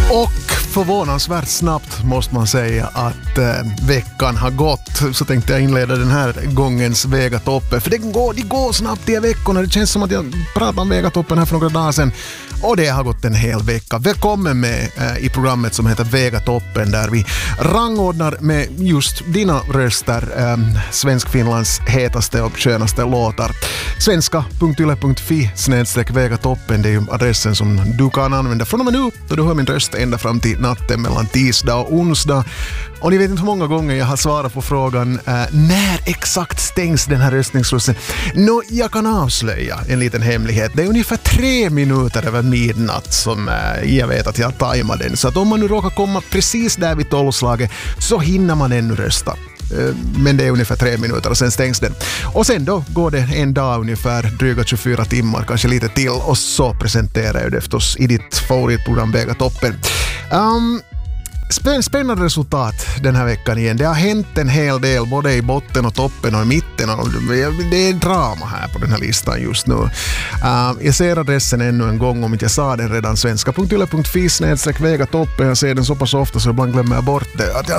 Och förvånansvärt snabbt måste man säga att veckan har gått. Så tänkte jag inleda den här gångens Vegatoppen. För de går snabbt de veckorna. Det känns som att jag pratade om Vegatoppen här för några dagar sedan. Och det har gått en hel vecka. Välkommen med i programmet som heter Vegatoppen, där vi rangordnar med just dina röster Svensk-Finlands hetaste och skönaste låtar. Svenska.yle.fi/Vegatoppen, det är ju adressen som du kan använda från och med nu, då du hör min röst ända fram till natten mellan tisdag och onsdag. Och ni vet inte hur många gånger jag har svarat på frågan när exakt stängs den här röstningsslussen. Jag kan avslöja en liten hemlighet. Det är ungefär 3 minuter över midnatt som jag vet att jag tajmar den. Så att om man nu råkar komma precis där vid 12-slaget så hinner man ännu rösta. Men det är ungefär 3 minuter och sen stängs den. Och sen då går det en dag ungefär dryga 24 timmar, kanske lite till, och så presenterar jag det förstås i ditt favoritprogram Vegatoppen. Spännande resultat den här veckan igen. Det har hänt en hel del både i botten och toppen och i mitten. Och det är drama här på den här listan just nu. Jag ser adressen ännu en gång om inte jag sa den redan. Svenska.yle.fi/Vegatoppen. Jag ser den så pass ofta så ibland glömmer jag bort det. Att jag